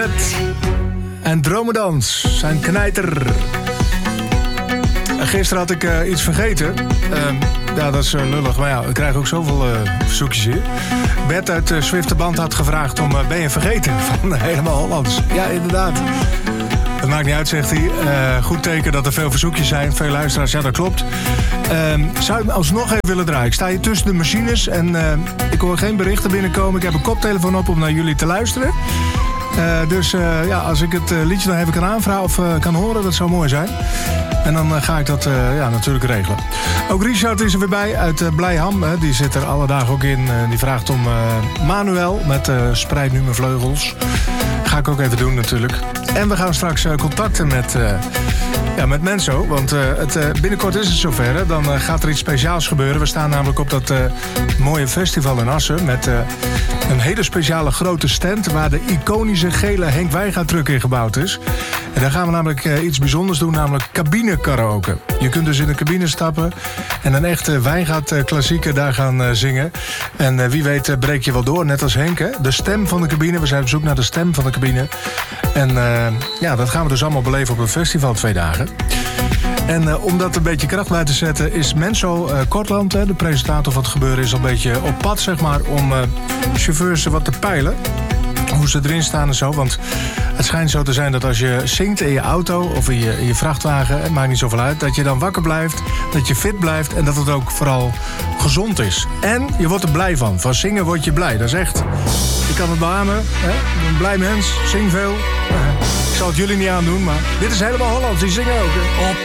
En Dromedans zijn knijter. Gisteren had ik iets vergeten. Ja, dat is lullig. Maar ja, we krijgen ook zoveel verzoekjes hier. Bert uit Zwifterband had gevraagd om Ben je vergeten van Helemaal Hollands. Ja, inderdaad. Het maakt niet uit, zegt hij. Goed teken dat er veel verzoekjes zijn. Veel luisteraars, ja, dat klopt. Zou je hem alsnog even willen draaien? Ik sta hier tussen de machines en ik hoor geen berichten binnenkomen. Ik heb een koptelefoon op om naar jullie te luisteren. Dus ja, als ik het liedje dan even kan aanvragen of kan horen, dat zou mooi zijn. En dan ga ik dat ja, natuurlijk regelen. Ook Richard is er weer bij uit Blijham. Die zit er alle dagen ook in. Die vraagt om Manuel met Spreid nu mijn vleugels. Ga ik ook even doen natuurlijk. En we gaan straks contacten met Menso. Want binnenkort is het zover. Hè? Dan gaat er iets speciaals gebeuren. We staan namelijk op dat mooie festival in Assen. Met een hele speciale grote stand. Waar de iconische gele Henk Wijngaard-truck in gebouwd is. En daar gaan we namelijk iets bijzonders doen. Namelijk cabine karaoke. Je kunt dus in een cabine stappen. En een echte Wijngaard-klassieker daar gaan zingen. En wie weet breek je wel door. Net als Henk. Hè? De stem van de cabine. We zijn op zoek naar de stem van de cabine. En ja, dat gaan we dus allemaal beleven op een festival 2 dagen. En om dat een beetje kracht bij te zetten is Menso Kortland, de presentator van het gebeuren, is al een beetje op pad, zeg maar, om chauffeurs wat te peilen. Hoe ze erin staan en zo. Want het schijnt zo te zijn dat als je zingt in je auto of in je vrachtwagen, het maakt niet zoveel uit, dat je dan wakker blijft, dat je fit blijft en dat het ook vooral gezond is. En je wordt er blij van. Van zingen word je blij. Dat is echt, ik kan het beamen. Een blij mens, zing veel. Ik zal het jullie niet aandoen, maar dit is Helemaal Hollands. Die zingen ook. Hè?